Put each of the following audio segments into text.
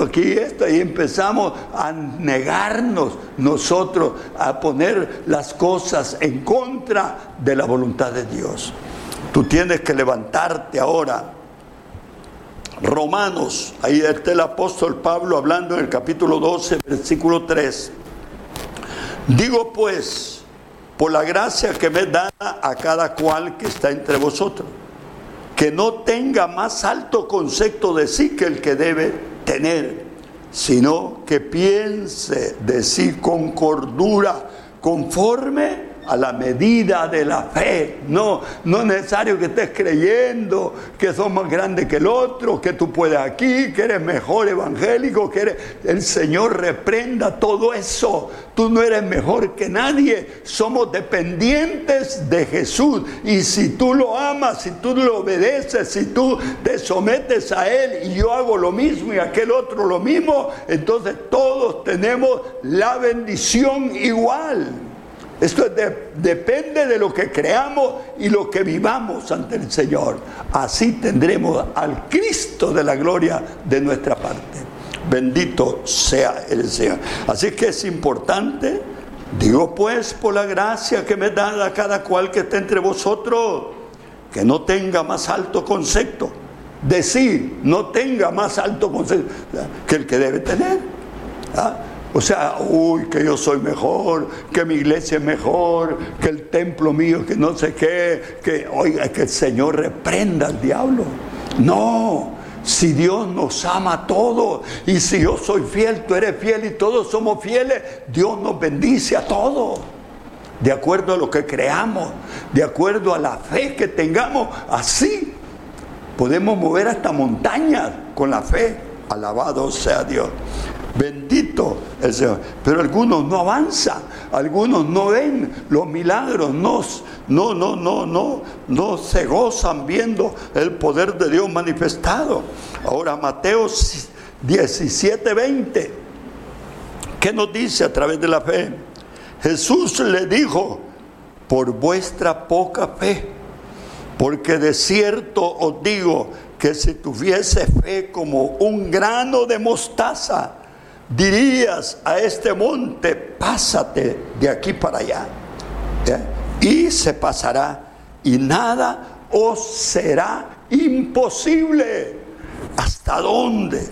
aquí esto, y empezamos a negarnos nosotros, a poner las cosas en contra de la voluntad de Dios. Tú tienes que levantarte ahora. Romanos, ahí está el apóstol Pablo hablando en el capítulo 12, versículo 3. Digo pues, por la gracia que me es dada a cada cual que está entre vosotros, que no tenga más alto concepto de sí que el que debe tener, sino que piense de sí con cordura, conforme a la medida de la fe. No es necesario que estés creyendo que sos más grande que el otro, que tú puedes aquí, que eres mejor evangélico, que eres... El Señor reprenda todo eso. Tú no eres mejor que nadie. Somos dependientes de Jesús, y si tú lo amas, si tú lo obedeces, si tú te sometes a Él, y yo hago lo mismo y aquel otro lo mismo, entonces todos tenemos la bendición igual. Esto depende de lo que creamos y lo que vivamos ante el Señor. Así tendremos al Cristo de la gloria de nuestra parte. Bendito sea el Señor. Así que es importante, digo pues, por la gracia que me da a cada cual que esté entre vosotros, que no tenga más alto concepto. Decir, no tenga más alto concepto que el que debe tener. O sea, que yo soy mejor, que mi iglesia es mejor, que el templo mío, que no sé qué, que el Señor reprenda al diablo. No, si Dios nos ama a todos, y si yo soy fiel, tú eres fiel y todos somos fieles, Dios nos bendice a todos. De acuerdo a lo que creamos, de acuerdo a la fe que tengamos, así podemos mover hasta montañas con la fe. Alabado sea Dios. Bendito el Señor. Pero algunos no avanzan, algunos no ven los milagros, no se gozan viendo el poder de Dios manifestado. Ahora Mateo 17:20, ¿qué nos dice a través de la fe? Jesús le dijo: por vuestra poca fe, porque de cierto os digo que si tuviese fe como un grano de mostaza, dirías a este monte: pásate de aquí para allá, y se pasará, y nada os será imposible. ¿Hasta dónde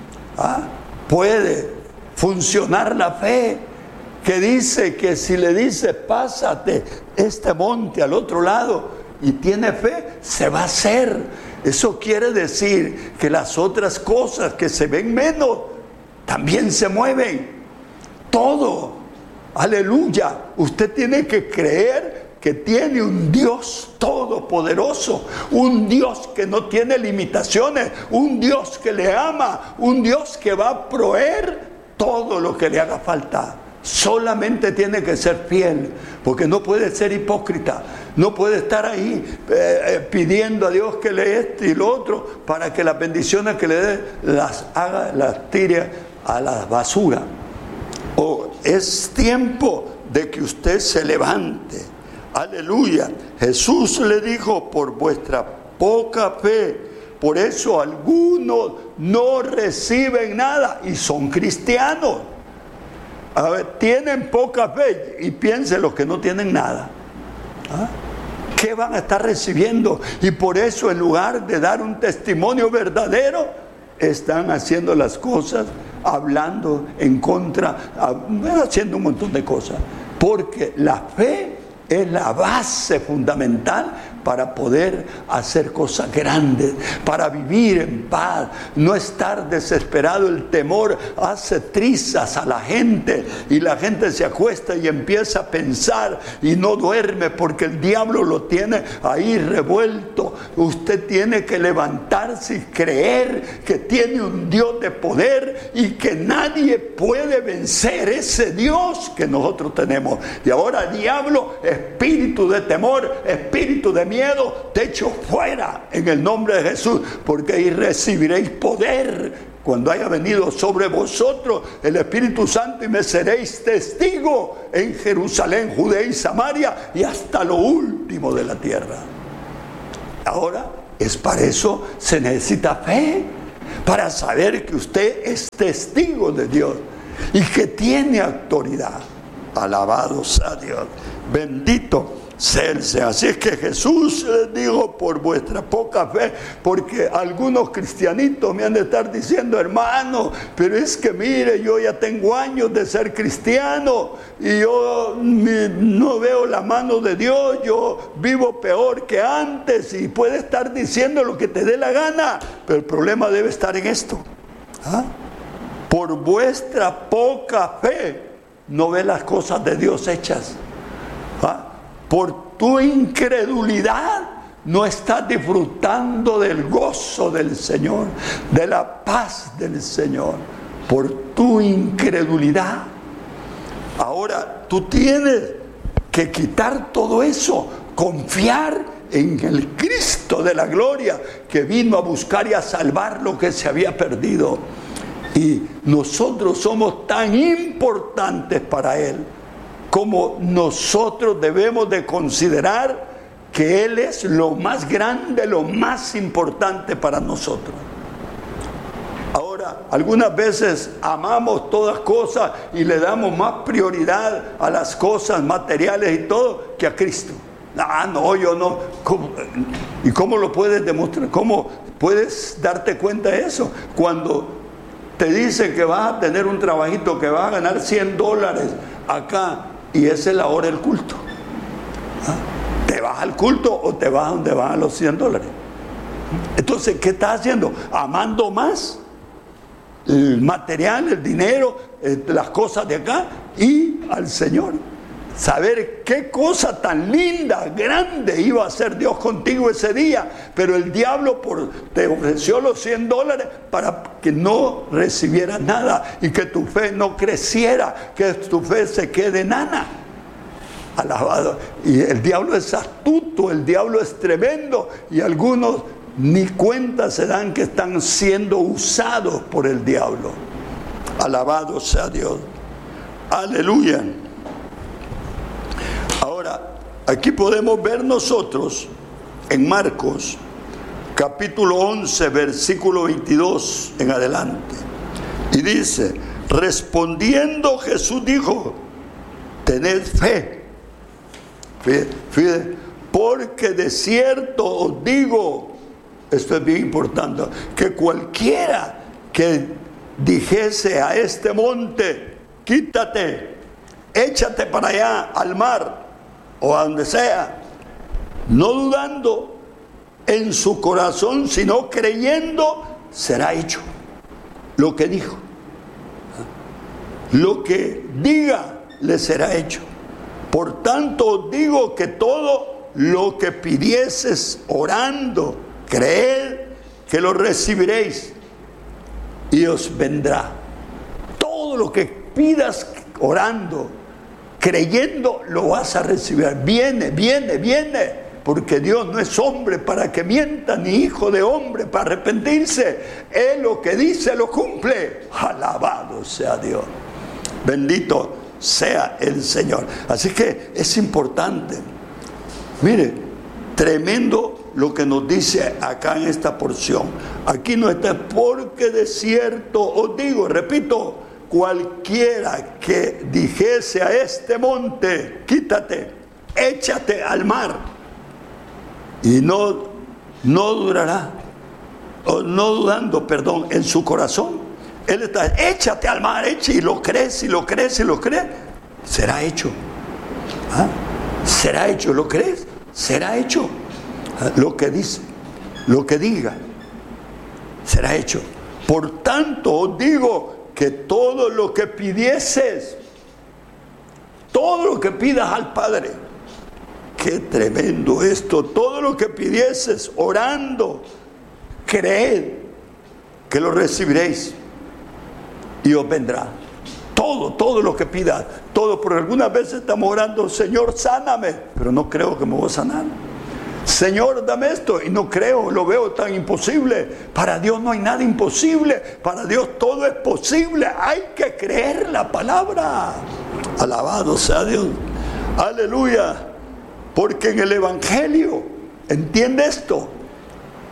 puede funcionar la fe? Que dice que si le dice: pásate este monte al otro lado, y tiene fe, se va a hacer. Eso quiere decir que las otras cosas que se ven menos también se mueven. Todo. Aleluya. Usted tiene que creer que tiene un Dios todopoderoso, un Dios que no tiene limitaciones, un Dios que le ama, un Dios que va a proveer todo lo que le haga falta. Solamente tiene que ser fiel, porque no puede ser hipócrita, no puede estar ahí pidiendo a Dios que le esto y lo otro, para que las bendiciones que le dé las haga, las tire a la basura. Es tiempo de que usted se levante. Aleluya. Jesús le dijo: por vuestra poca fe, por eso algunos no reciben nada y son cristianos. A ver, tienen poca fe, y piensen los que no tienen nada. ¿Qué van a estar recibiendo? Y por eso, en lugar de dar un testimonio verdadero, están haciendo las cosas, hablando en contra, haciendo un montón de cosas. Porque la fe es la base fundamental para poder hacer cosas grandes, para vivir en paz, no estar desesperado. El temor hace trizas a la gente, y la gente se acuesta y empieza a pensar y no duerme, porque el diablo lo tiene ahí revuelto. Usted tiene que levantarse y creer que tiene un Dios de poder y que nadie puede vencer ese Dios que nosotros tenemos. Y ahora, diablo, espíritu de temor, espíritu de miedo, te echo fuera en el nombre de Jesús, porque ahí recibiréis poder cuando haya venido sobre vosotros el Espíritu Santo, y me seréis testigo en Jerusalén, Judea y Samaria, y hasta lo último de la tierra. Ahora, es para eso se necesita fe. para saber que usted es testigo de Dios y que tiene autoridad. Alabado sea Dios, bendito sea el Señor. Así es que Jesús les dijo, por vuestra poca fe, porque algunos cristianitos me han de estar diciendo, hermano, pero es que mire, yo ya tengo años de ser cristiano y yo no veo la mano de Dios, yo vivo peor que antes, y puede estar diciendo lo que te dé la gana, pero el problema debe estar en esto. Por vuestra poca fe no ve las cosas de Dios hechas. Por tu incredulidad no estás disfrutando del gozo del Señor, de la paz del Señor. Por tu incredulidad. Ahora tú tienes que quitar todo eso, confiar en el Cristo de la gloria que vino a buscar y a salvar lo que se había perdido. Y nosotros somos tan importantes para Él como nosotros debemos de considerar que Él es lo más grande, lo más importante para nosotros. Ahora, algunas veces amamos todas cosas y le damos más prioridad a las cosas materiales y todo que a Cristo. No, yo no. ¿Y cómo lo puedes demostrar? ¿Cómo puedes darte cuenta de eso? Cuando te dice que vas a tener un trabajito, que vas a ganar $100 acá, y esa es la hora del culto. ¿Te vas al culto o te vas a donde van los $100? Entonces, ¿qué estás haciendo? Amando más el material, el dinero, las cosas de acá, y al Señor. Saber qué cosa tan linda, grande iba a hacer Dios contigo ese día, pero el diablo te ofreció los $100 para que no recibieras nada y que tu fe no creciera, que tu fe se quede enana. Alabado. Y el diablo es astuto, el diablo es tremendo, y algunos ni cuenta se dan que están siendo usados por el diablo. Alabado sea Dios. Aleluya. Ahora, aquí podemos ver nosotros en Marcos, capítulo 11, versículo 22 en adelante. Y dice, respondiendo Jesús dijo, tened fe. Fíjate, porque de cierto os digo, esto es bien importante, que cualquiera que dijese a este monte, quítate, échate para allá al mar, o a donde sea, no dudando en su corazón, sino creyendo, será hecho lo que dijo. Lo que diga le será hecho. Por tanto os digo que todo lo que pidieses orando, creed que lo recibiréis y os vendrá. Todo lo que pidas orando, creyendo, lo vas a recibir. Viene, porque Dios no es hombre para que mienta, ni hijo de hombre para arrepentirse. Él lo que dice lo cumple. Alabado sea Dios, bendito sea el Señor. Así que es importante. Mire, tremendo lo que nos dice acá en esta porción. Aquí no está, porque de cierto os digo, repito, cualquiera que dijese a este monte, quítate, échate al mar, y no durará, o no dudando, perdón, en su corazón, él está, échate al mar, y lo crees, y lo crees, y lo crees, será hecho. Será hecho, ¿lo crees? Será hecho. Lo que dice, lo que diga, será hecho. Por tanto os digo que todo lo que pidieses, todo lo que pidas al Padre, qué tremendo esto, todo lo que pidieses orando, creed que lo recibiréis y os vendrá. Todo lo que pidas, todo, porque algunas veces estamos orando, Señor, sáname, pero no creo que me voy a sanar. Señor, dame esto, y no creo, lo veo tan imposible. Para Dios no hay nada imposible, para Dios todo es posible. Hay que creer la palabra. Alabado sea Dios, aleluya. Porque en el Evangelio, entiende esto,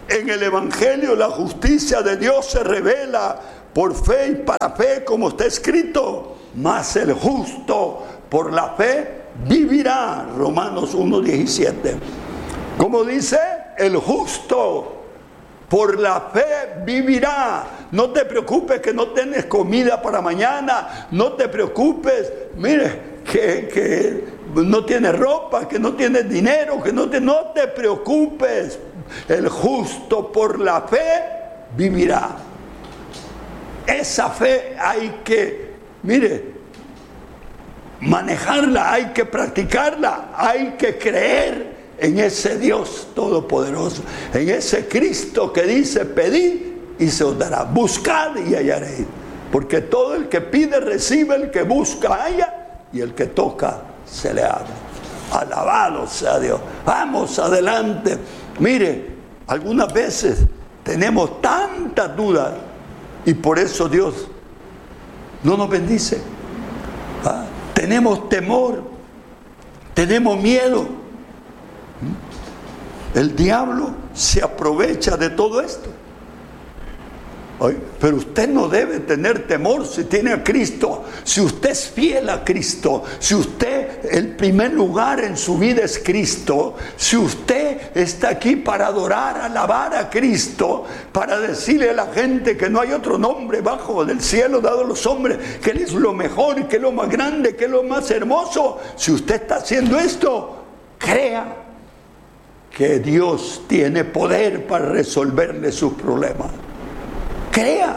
En el Evangelio la justicia de Dios se revela por fe y para fe, como está escrito. Mas el justo por la fe vivirá. Romanos 1:17. Como dice, el justo por la fe vivirá. No te preocupes que no tienes comida para mañana. No te preocupes, mire, que no tienes ropa, que no tienes dinero, que no te preocupes. El justo por la fe vivirá. Esa fe hay que, mire, manejarla, hay que practicarla, hay que creer en ese Dios todopoderoso, en ese Cristo que dice: pedid y se os dará, buscad y hallaréis, porque todo el que pide recibe, el que busca halla, y el que toca se le abre. Alabado sea Dios. Vamos adelante. Mire, algunas veces tenemos tantas dudas y por eso Dios no nos bendice. Tenemos temor, tenemos miedo. El diablo se aprovecha de todo esto. Pero usted no debe tener temor si tiene a Cristo, si usted es fiel a Cristo, si usted, el primer lugar en su vida es Cristo, si usted está aquí para adorar, alabar a Cristo, para decirle a la gente que no hay otro nombre bajo del cielo dado a los hombres, que Él es lo mejor, que es lo más grande, que es lo más hermoso. Si usted está haciendo esto, crea que Dios tiene poder para resolverle sus problemas. Crea.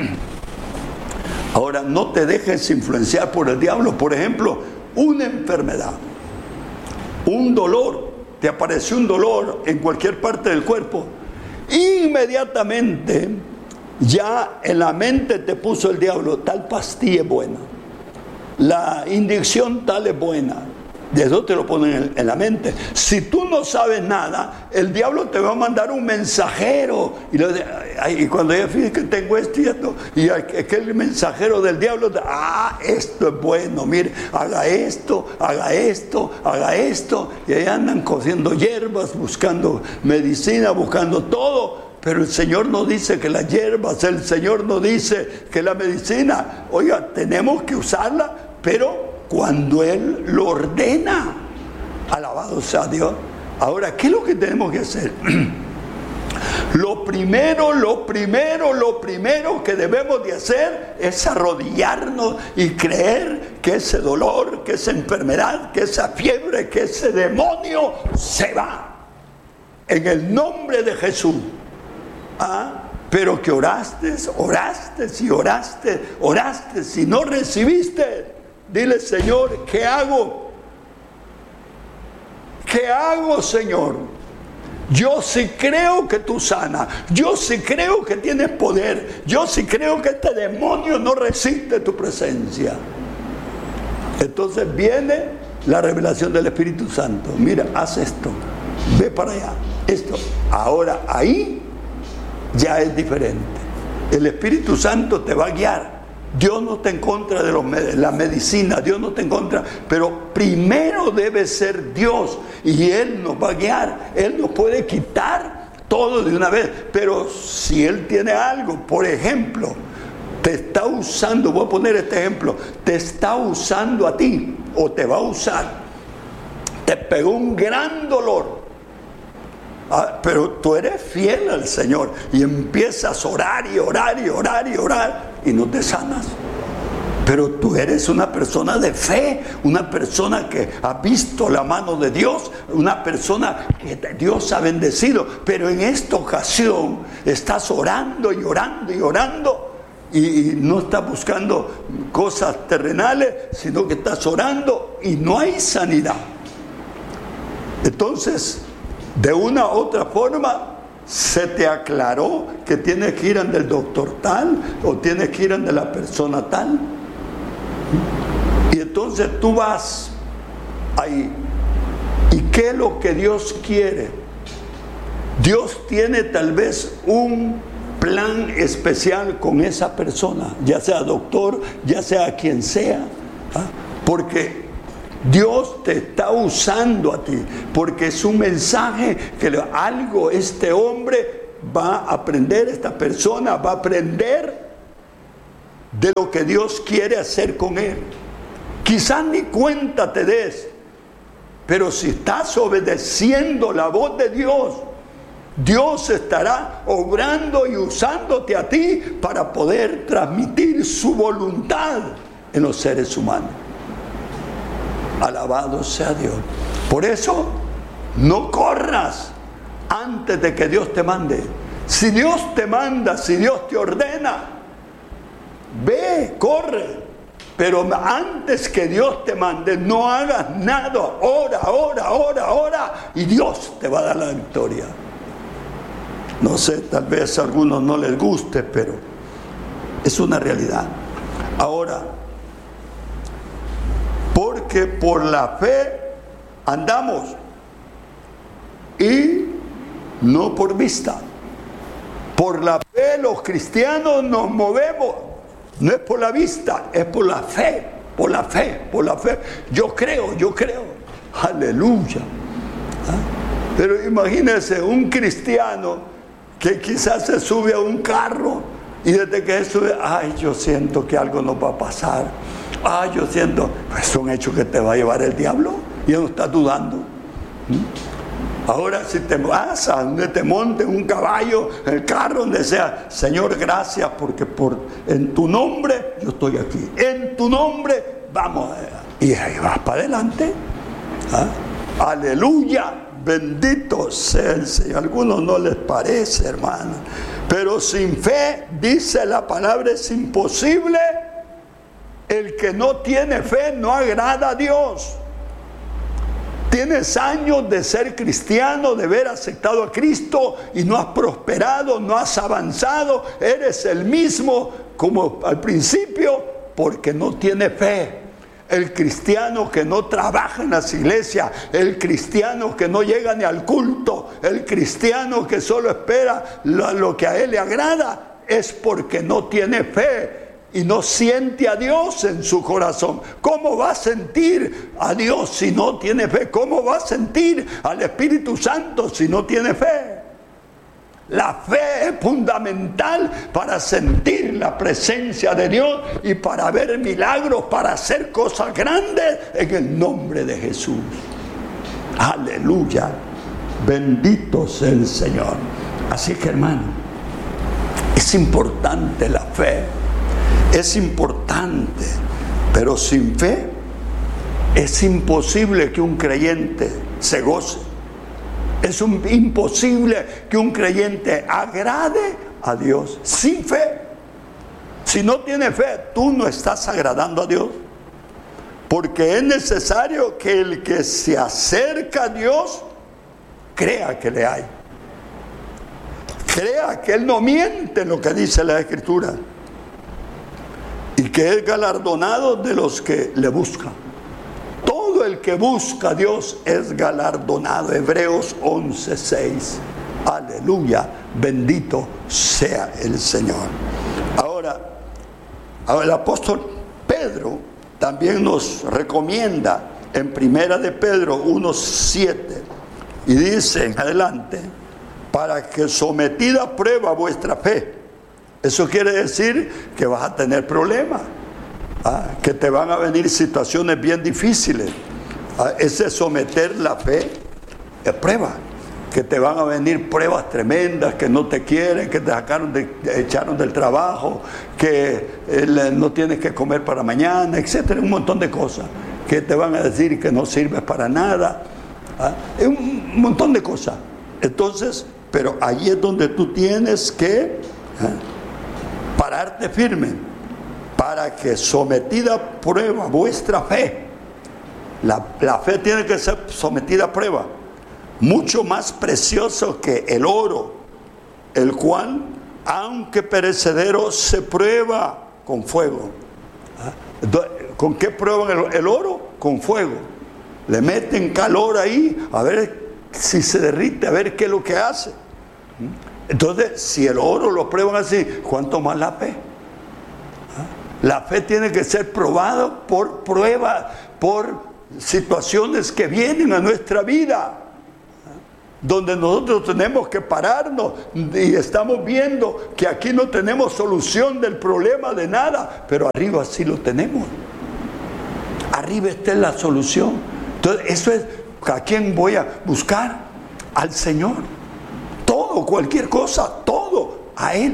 Ahora, no te dejes influenciar por el diablo. Por ejemplo, una enfermedad, un dolor, te apareció un dolor en cualquier parte del cuerpo, inmediatamente ya en la mente te puso el diablo: tal pastilla es buena, la inyección tal es buena. De eso te lo ponen en la mente. Si tú no sabes nada, el diablo te va a mandar un mensajero. Y cuando ya fíjate que tengo esto y esto, y aquel mensajero del diablo, esto es bueno, mire, haga esto, haga esto, haga esto. Y ahí andan cociendo hierbas, buscando medicina, buscando todo. Pero el Señor no dice que las hierbas, el Señor no dice que la medicina. Oiga, tenemos que usarla, pero cuando Él lo ordena. Alabado sea Dios. Ahora, ¿qué es lo que tenemos que hacer? Lo primero que debemos de hacer es arrodillarnos y creer que ese dolor, que esa enfermedad, que esa fiebre, que ese demonio se va en el nombre de Jesús. Pero que oraste, si no recibiste, dile: Señor, ¿qué hago? ¿Qué hago, Señor? Yo sí creo que tú sanas, yo sí creo que tienes poder, yo sí creo que este demonio no resiste tu presencia. Entonces viene la revelación del Espíritu Santo: mira, haz esto, ve para allá, esto. Ahora ahí ya es diferente. El Espíritu Santo te va a guiar. Dios no está en contra de la medicina, Dios no está en contra, pero primero debe ser Dios, y Él nos va a guiar. Él nos puede quitar todo de una vez, pero si Él tiene algo, por ejemplo, te está usando, voy a poner este ejemplo, te está usando a ti, o te va a usar, te pegó un gran dolor, pero tú eres fiel al Señor y empiezas a orar y orar y orar y orar y no te sanas. Pero tú eres una persona de fe, una persona que ha visto la mano de Dios, una persona que Dios ha bendecido. Pero en esta ocasión estás orando y orando y orando, y no estás buscando cosas terrenales, sino que estás orando y no hay sanidad. Entonces, de una u otra forma, se te aclaró que tienes que ir ante el doctor tal, o tienes que ir ante la persona tal. Y entonces tú vas ahí. ¿Y qué es lo que Dios quiere? Dios tiene tal vez un plan especial con esa persona, ya sea doctor, ya sea quien sea, porque Dios te está usando a ti, porque es un mensaje que algo este hombre va a aprender, esta persona va a aprender de lo que Dios quiere hacer con él. Quizás ni cuenta te des, pero si estás obedeciendo la voz de Dios, Dios estará obrando y usándote a ti para poder transmitir su voluntad en los seres humanos. Alabado sea Dios. Por eso, no corras antes de que Dios te mande. Si Dios te manda, si Dios te ordena, ve, corre. Pero antes que Dios te mande, no hagas nada. Ora, y Dios te va a dar la victoria. No sé, tal vez a algunos no les guste, pero es una realidad. Ahora, porque por la fe andamos y no por vista. Por la fe los cristianos nos movemos. No es por la vista, es por la fe, por la fe. Yo creo. Aleluya. Pero imagínense un cristiano que quizás se sube a un carro y desde que se sube, yo siento que algo nos va a pasar. Yo siento, pues es un hecho que te va a llevar el diablo y no estás dudando. Ahora si te vas a donde te monte un caballo, el carro, donde sea, Señor, gracias porque en tu nombre yo estoy aquí. En tu nombre vamos. Y ahí vas para adelante. Aleluya, bendito sea el Señor. A algunos no les parece, hermano. Pero sin fe, dice la palabra, es imposible. El que no tiene fe no agrada a Dios. Tienes años de ser cristiano, de haber aceptado a Cristo y no has prosperado, no has avanzado, eres el mismo como al principio porque no tiene fe. El cristiano que no trabaja en las iglesias, el cristiano que no llega ni al culto, el cristiano que solo espera lo que a él le agrada, es porque no tiene fe. Y no siente a Dios en su corazón. ¿Cómo va a sentir a Dios si no tiene fe? ¿Cómo va a sentir al Espíritu Santo si no tiene fe? La fe es fundamental para sentir la presencia de Dios y para ver milagros, para hacer cosas grandes en el nombre de Jesús. Aleluya. Bendito sea el Señor. Así que, hermano, es importante la fe. Es importante, pero sin fe es imposible que un creyente se goce. Es imposible que un creyente agrade a Dios sin fe. Si no tienes fe, tú no estás agradando a Dios. Porque es necesario que el que se acerca a Dios crea que le hay. Crea que Él no miente en lo que dice la Escritura. Y que es galardonado de los que le buscan. Todo el que busca a Dios es galardonado. Hebreos 11:6. Aleluya, bendito sea el Señor. Ahora el apóstol Pedro también nos recomienda en Primera de Pedro 1:7 y dice en adelante, para que sometida a prueba vuestra fe. Eso quiere decir que vas a tener problemas, que te van a venir situaciones bien difíciles. Ese someter la fe es prueba, que te van a venir pruebas tremendas, que no te quieren, que te echaron del trabajo, que no tienes que comer para mañana, etcétera, un montón de cosas, que te van a decir que no sirves para nada, un montón de cosas. Entonces, pero ahí es donde tú tienes que pararte firme, para que sometida a prueba vuestra fe. La fe tiene que ser sometida a prueba, mucho más precioso que el oro, el cual, aunque perecedero, se prueba con fuego. ¿Con qué prueban el oro? Con fuego. Le meten calor ahí, a ver si se derrite, a ver qué es lo que hace. Entonces, si el oro lo prueban así, ¿cuánto más la fe? La fe tiene que ser probada por pruebas, por situaciones que vienen a nuestra vida. donde nosotros tenemos que pararnos y estamos viendo que aquí no tenemos solución del problema de nada, pero arriba sí lo tenemos. Arriba está la solución. Entonces, eso es, ¿a quién voy a buscar? Al Señor. Todo, cualquier cosa, todo, a Él.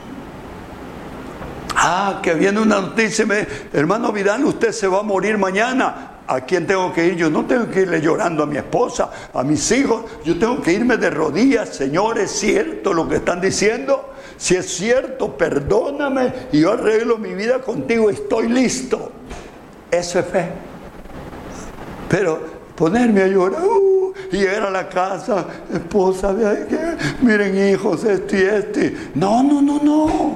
Que viene una noticia, hermano Vidal, usted se va a morir mañana. ¿A quién tengo que ir? Yo no tengo que irle llorando a mi esposa, a mis hijos. Yo tengo que irme de rodillas. Señor, ¿es cierto lo que están diciendo? Si es cierto, perdóname y yo arreglo mi vida contigo. Estoy listo. Eso es fe. Pero ponerme a llorar y llegar a la casa, esposa, miren hijos, esto y esto. No.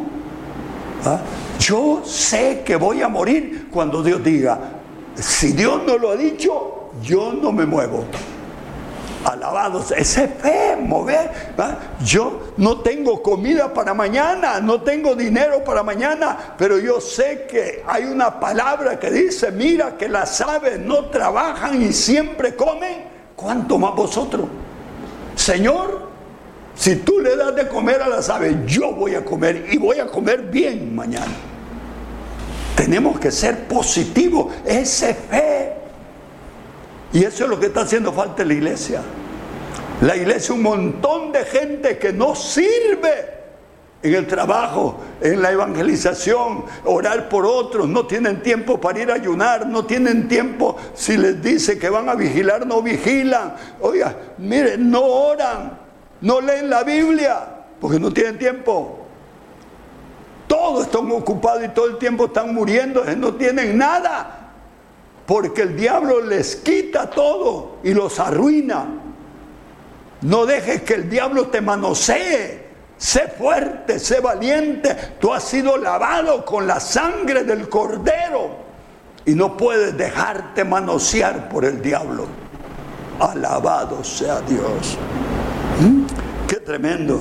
Yo sé que voy a morir cuando Dios diga. Si Dios no lo ha dicho, yo no me muevo. Alabado sea, ese fe, mover. Yo no tengo comida para mañana, no tengo dinero para mañana, pero yo sé que hay una palabra que dice, mira que las aves no trabajan y siempre comen, ¿cuánto más vosotros? Señor, si tú le das de comer a las aves, yo voy a comer y voy a comer bien mañana. Tenemos que ser positivos, ese fe. Y eso es lo que está haciendo falta en la iglesia. La iglesia, un montón de gente que no sirve en el trabajo, en la evangelización, orar por otros, no tienen tiempo para ir a ayunar, no tienen tiempo, si les dice que van a vigilar, no vigilan. Oiga, miren, no oran, no leen la Biblia, porque no tienen tiempo. Todos están ocupados y todo el tiempo están muriendo, no tienen nada, porque el diablo les quita todo y los arruina. No dejes que el diablo te manosee. Sé fuerte, sé valiente. Tú has sido lavado con la sangre del Cordero y no puedes dejarte manosear por el diablo. Alabado sea Dios. Qué tremendo.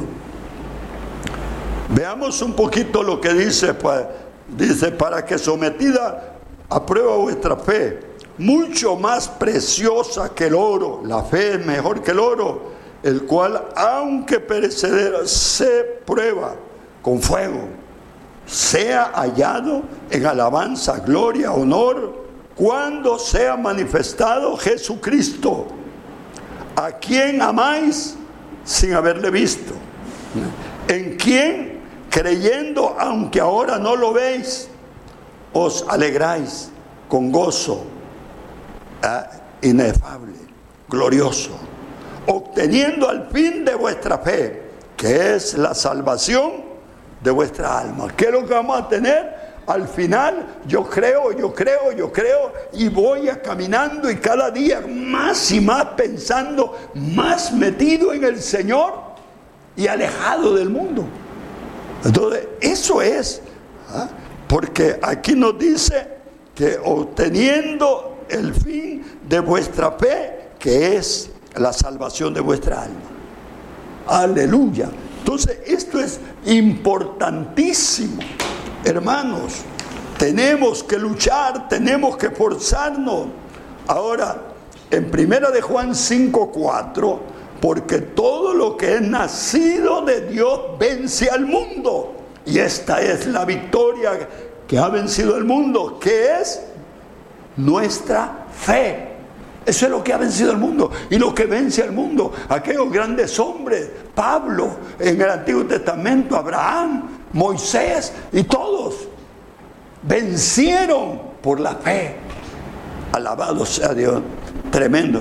Veamos un poquito lo que dice, pues. Dice, para que sometida a prueba vuestra fe, mucho más preciosa que el oro, la fe es mejor que el oro, el cual, aunque perecedero, se prueba con fuego, sea hallado en alabanza, gloria, honor, cuando sea manifestado Jesucristo, a quien amáis sin haberle visto, en quien, creyendo, aunque ahora no lo veis, os alegráis con gozo inefable, glorioso, obteniendo al fin de vuestra fe, que es la salvación de vuestra alma. ¿Qué es lo que vamos a tener? Al final, yo creo, y voy caminando y cada día más y más pensando, más metido en el Señor y alejado del mundo. Entonces, eso es, porque aquí nos dice que obteniendo el fin de vuestra fe, que es la salvación de vuestra alma. Aleluya. Entonces, esto es importantísimo. Hermanos, tenemos que luchar, tenemos que esforzarnos. Ahora, en 1 de Juan 5:4, porque todo lo que es nacido de Dios vence al mundo. Y esta es la victoria que ha vencido el mundo, que es nuestra fe. Eso es lo que ha vencido el mundo. Y lo que vence al mundo, aquellos grandes hombres, Pablo en el Antiguo Testamento, Abraham, Moisés y todos vencieron por la fe. Alabado sea Dios. Tremendo.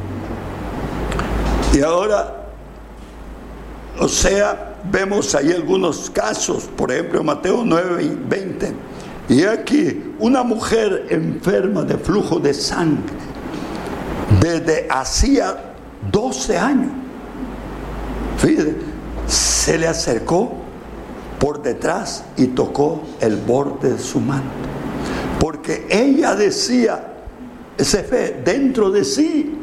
Y ahora, o sea, vemos ahí algunos casos, por ejemplo, Mateo 9:20. Y aquí una mujer enferma de flujo de sangre desde hacía 12 años. Fíjate, se le acercó por detrás y tocó el borde de su manto, porque ella decía, ese fe dentro de sí,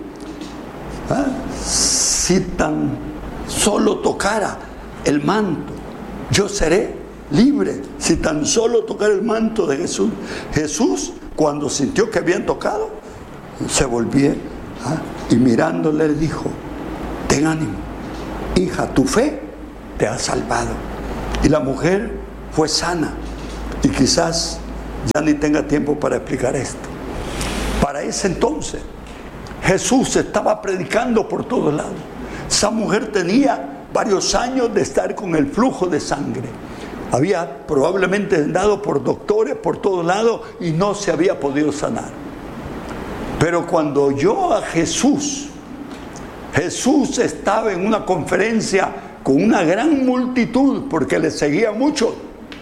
si tan solo tocara el manto, yo seré libre. Si tan solo tocara el manto de Jesús. Jesús, cuando sintió que habían tocado, se volvió y mirándole le dijo, te ten ánimo, hija, tu fe te ha salvado. Y la mujer fue sana. Y quizás ya ni tenga tiempo para explicar esto. Para ese entonces, Jesús estaba predicando por todos lados. Esa mujer tenía varios años de estar con el flujo de sangre. Había probablemente andado por doctores por todos lados y no se había podido sanar. Pero cuando oyó a Jesús, Jesús estaba en una conferencia con una gran multitud porque le seguía mucho.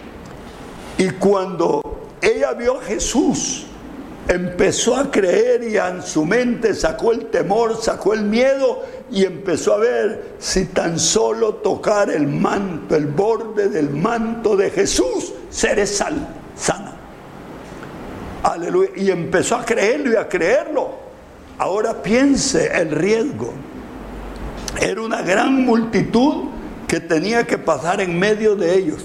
Y cuando ella vio a Jesús, empezó a creer y en su mente sacó el temor, sacó el miedo y empezó a ver si tan solo tocar el manto, el borde del manto de Jesús, seré sana. Aleluya. Y empezó a creerlo y a creerlo. Ahora piense el riesgo. Era una gran multitud que tenía que pasar en medio de ellos.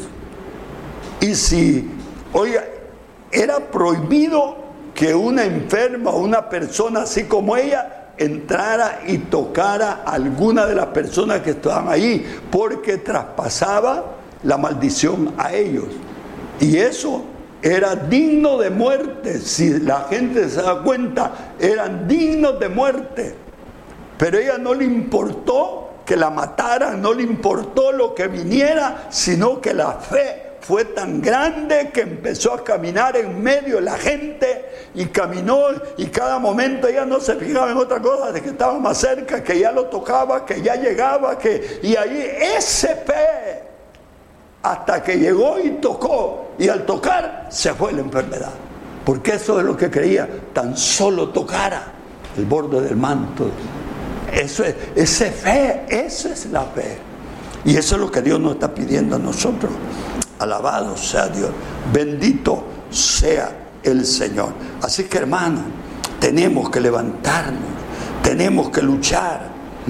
Y si, oiga, era prohibido que una enferma o una persona así como ella entrara y tocara a alguna de las personas que estaban ahí, porque traspasaba la maldición a ellos. Y eso era digno de muerte. Si la gente se da cuenta, eran dignos de muerte. Pero a ella no le importó que la mataran, no le importó lo que viniera, sino que la fe fue tan grande que empezó a caminar en medio de la gente y caminó, y cada momento ella no se fijaba en otra cosa, de que estaba más cerca, que ya lo tocaba, que ya llegaba, y ahí ese fe, hasta que llegó y tocó, y al tocar se fue la enfermedad, porque eso es lo que quería, tan solo tocara el borde del manto. Eso es, esa fe, eso es la fe, y eso es lo que Dios nos está pidiendo a nosotros. Alabado sea Dios, bendito sea el Señor. Así que, hermano, tenemos que levantarnos, tenemos que luchar.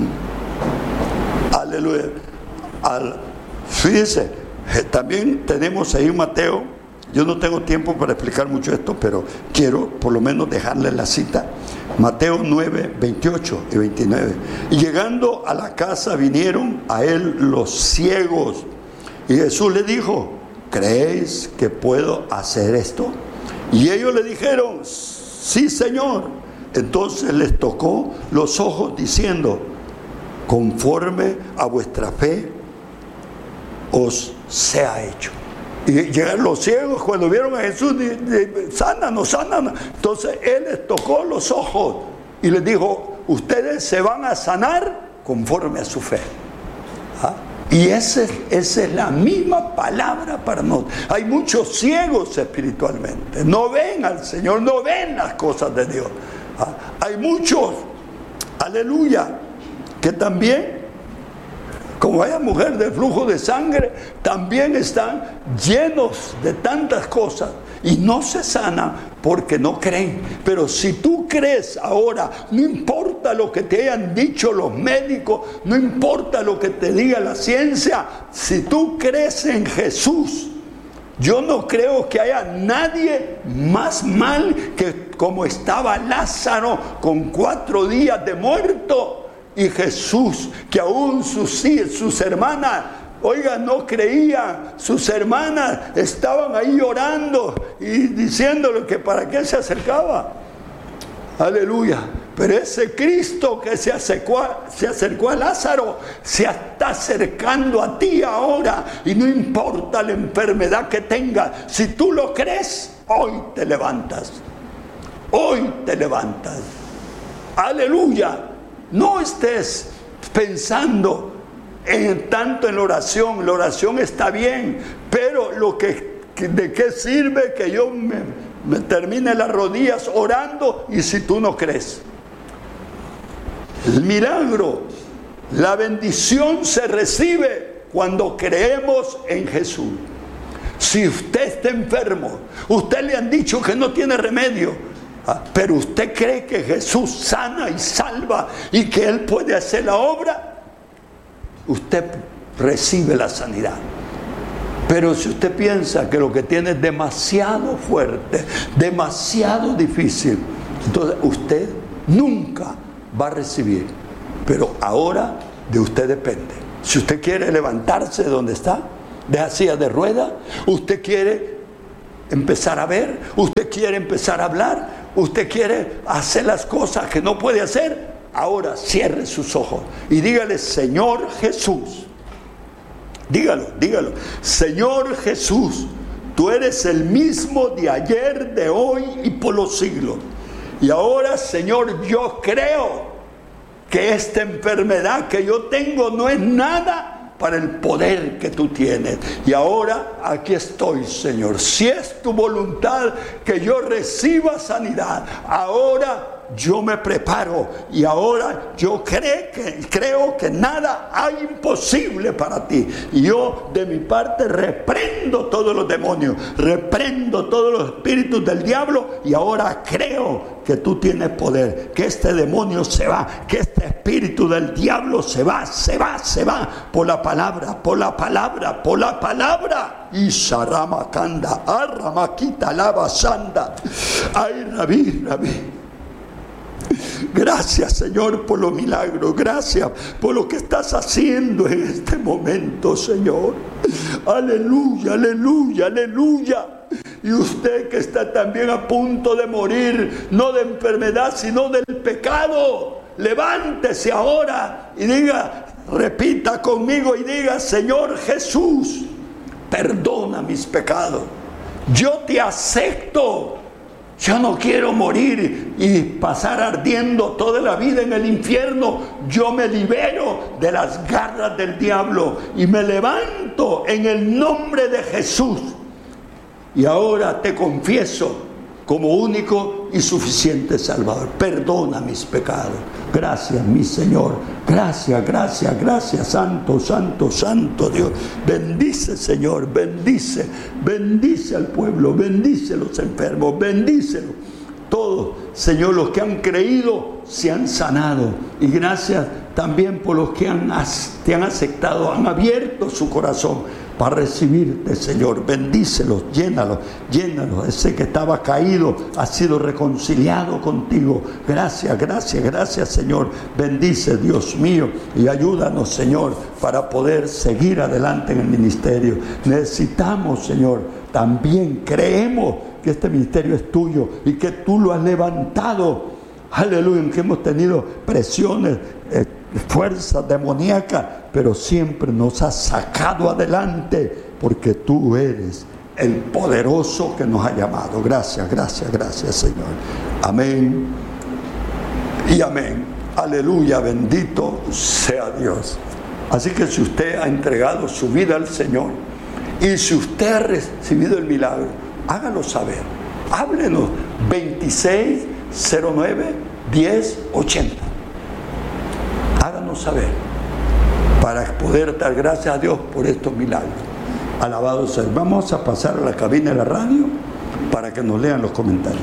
Aleluya. Fíjense, también tenemos ahí Mateo. Yo no tengo tiempo para explicar mucho esto, pero quiero por lo menos dejarles la cita. Mateo 9, 28 y 29. Y llegando a la casa vinieron a él los ciegos. Y Jesús le dijo, ¿creéis que puedo hacer esto? Y ellos le dijeron, sí, Señor. Entonces les tocó los ojos diciendo, conforme a vuestra fe os sea hecho. Y llegaron los ciegos cuando vieron a Jesús, sánanos, sánanos. Entonces él les tocó los ojos y les dijo, ustedes se van a sanar conforme a su fe. ¿Ah? Y esa es la misma palabra para nosotros. Hay muchos ciegos espiritualmente, no ven al Señor, no ven las cosas de Dios. Hay muchos, aleluya, que también, como esa mujer del flujo de sangre, también están llenos de tantas cosas y no se sanan porque no creen. Pero si tú crees ahora, no importa lo que te hayan dicho los médicos, no importa lo que te diga la ciencia, si tú crees en Jesús, yo no creo que haya nadie más mal que como estaba Lázaro con 4 días de muerto. Y Jesús, que aún sus hermanas, oiga, no creían, sus hermanas estaban ahí llorando y diciéndole que para qué se acercaba. Aleluya. Pero ese Cristo que se acercó a Lázaro, se está acercando a ti ahora, y no importa la enfermedad que tengas, si tú lo crees, hoy te levantas. Hoy te levantas. Aleluya. No estés pensando tanto en la oración está bien, pero ¿de qué sirve que yo me termine las rodillas orando y si tú no crees? El milagro, la bendición se recibe cuando creemos en Jesús. Si usted está enfermo, usted le han dicho que no tiene remedio, pero usted cree que Jesús sana y salva y que Él puede hacer la obra, usted recibe la sanidad. Pero si usted piensa que lo que tiene es demasiado fuerte, demasiado difícil, entonces usted nunca va a recibir. Pero ahora de usted depende. Si usted quiere levantarse de donde está, de la silla de rueda, usted quiere empezar a ver, usted quiere empezar a hablar, usted quiere hacer las cosas que no puede hacer, ahora cierre sus ojos y dígale: Señor Jesús, dígalo, Señor Jesús, tú eres el mismo de ayer, de hoy y por los siglos. Y ahora, Señor, yo creo que esta enfermedad que yo tengo no es nada para el poder que tú tienes. Y ahora aquí estoy, Señor. Si es tu voluntad que yo reciba sanidad, ahora yo me preparo y ahora yo creo que nada hay imposible para ti. Y yo de mi parte reprendo todos los demonios, reprendo todos los espíritus del diablo, y ahora creo que tú tienes poder, que este demonio se va, que este espíritu del diablo se va por la palabra. Y Sharama Kanda, Arramakita Lava Sanda. Ay, Rabí. Gracias, Señor, por los milagros. Gracias por lo que estás haciendo en este momento, Señor. Aleluya. Y usted que está también a punto de morir, no de enfermedad, sino del pecado, levántese ahora y diga, repita conmigo y diga: Señor Jesús, perdona mis pecados. Yo te acepto. Yo no quiero morir y pasar ardiendo toda la vida en el infierno. Yo me libero de las garras del diablo y me levanto en el nombre de Jesús. Y ahora te confieso como único y suficiente Salvador. Perdona mis pecados. Gracias, mi Señor. Gracias. Santo Dios. Bendice, Señor. Bendice al pueblo. Bendice a los enfermos. Bendícelos. Todos, Señor, los que han creído se han sanado. Y gracias también por los que te han aceptado, han abierto su corazón para recibirte, Señor. Bendícelos, llénalos. Ese que estaba caído ha sido reconciliado contigo. Gracias, Señor. Bendice, Dios mío, y ayúdanos, Señor, para poder seguir adelante en el ministerio. Necesitamos, Señor, también creemos que este ministerio es tuyo y que tú lo has levantado. Aleluya, en que hemos tenido presiones, fuerzas demoníacas, pero siempre nos has sacado adelante porque tú eres el poderoso que nos ha llamado. Gracias, Señor. Amén y amén. Aleluya, bendito sea Dios. Así que si usted ha entregado su vida al Señor y si usted ha recibido el milagro, hágalo saber. Háblenos 2609-1080. Háganos saber para poder dar gracias a Dios por estos milagros. Alabado sea. Vamos a pasar a la cabina de la radio para que nos lean los comentarios.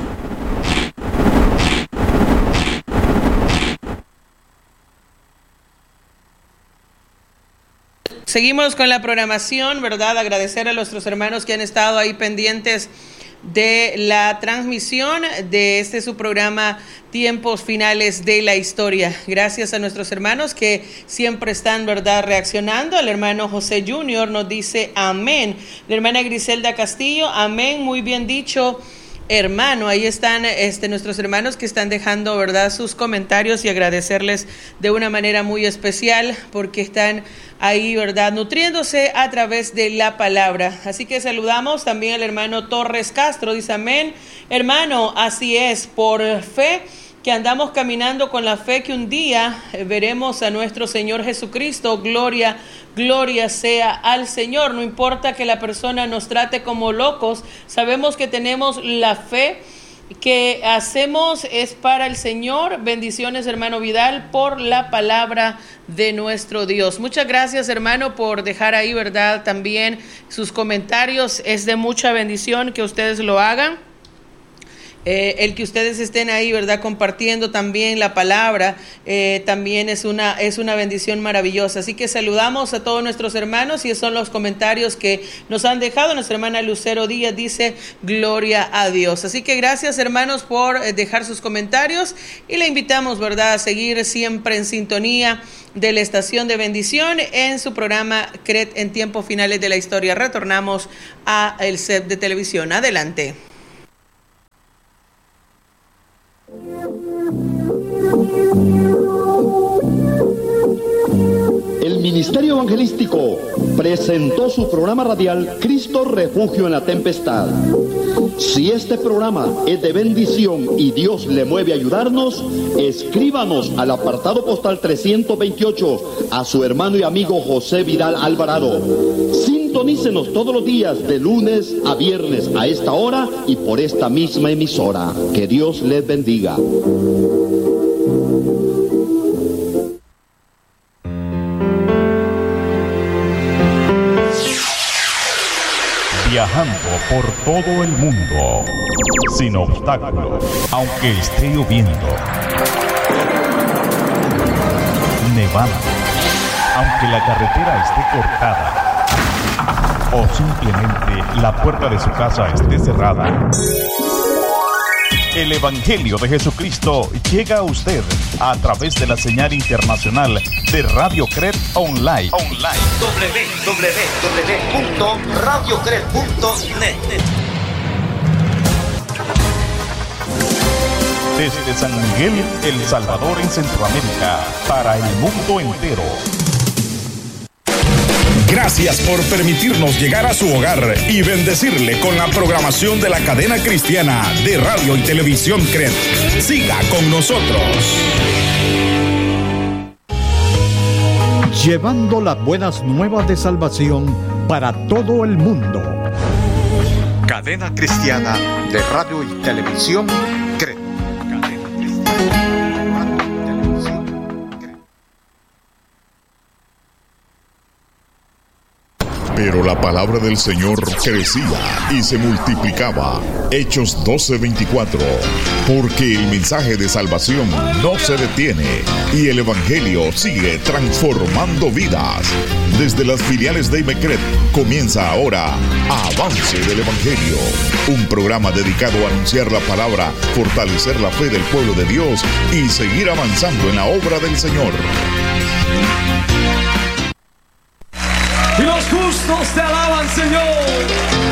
Seguimos con la programación, ¿verdad? Agradecer a nuestros hermanos que han estado ahí pendientes de la transmisión de su programa Tiempos Finales de la Historia. Gracias a nuestros hermanos que siempre están, ¿verdad?, reaccionando. El hermano José Junior nos dice amén. La hermana Griselda Castillo, amén, muy bien dicho, hermano. Ahí están nuestros hermanos que están dejando, ¿verdad?, sus comentarios, y agradecerles de una manera muy especial porque están ahí, ¿verdad?, nutriéndose a través de la palabra. Así que saludamos también al hermano Torres Castro, dice amén. Hermano, así es, por fe que andamos caminando con la fe que un día veremos a nuestro Señor Jesucristo. Gloria sea al Señor. No importa que la persona nos trate como locos, sabemos que tenemos la fe que hacemos es para el Señor. Bendiciones, hermano Vidal, por la palabra de nuestro Dios. Muchas gracias, hermano, por dejar ahí, ¿verdad?, también sus comentarios. Es de mucha bendición que ustedes lo hagan. El que ustedes estén ahí, ¿verdad?, compartiendo también la palabra, también es una bendición maravillosa. Así que saludamos a todos nuestros hermanos y esos son los comentarios que nos han dejado. Nuestra hermana Lucero Díaz dice: gloria a Dios. Así que gracias, hermanos, por dejar sus comentarios y le invitamos, ¿verdad?, a seguir siempre en sintonía de la estación de bendición en su programa CRED en tiempos finales de la historia. Retornamos a el set de televisión. Adelante. El Ministerio Evangelístico presentó su programa radial Cristo Refugio en la Tempestad. Si este programa es de bendición y Dios le mueve a ayudarnos, escríbanos al apartado postal 328 a su hermano y amigo José Vidal Alvarado. Sintonícenos todos los días de lunes a viernes a esta hora y por esta misma emisora. Que Dios les bendiga. Viajando por todo el mundo, sin obstáculos, aunque esté lloviendo, nevando, aunque la carretera esté cortada, o simplemente la puerta de su casa esté cerrada. El Evangelio de Jesucristo llega a usted a través de la señal internacional de Radio CRED Online. www.radiocred.net. Desde San Miguel, El Salvador, en Centroamérica, para el mundo entero. Gracias por permitirnos llegar a su hogar y bendecirle con la programación de la cadena cristiana de radio y televisión CRED. Siga con nosotros. Llevando las buenas nuevas de salvación para todo el mundo. Cadena cristiana de radio y televisión CRED. Pero la palabra del Señor crecía y se multiplicaba. Hechos 12:24. Porque el mensaje de salvación no se detiene y el Evangelio sigue transformando vidas. Desde las filiales de IMECRED comienza ahora Avance del Evangelio, un programa dedicado a anunciar la palabra, fortalecer la fe del pueblo de Dios y seguir avanzando en la obra del Señor. Y los justos te alaban, Señor.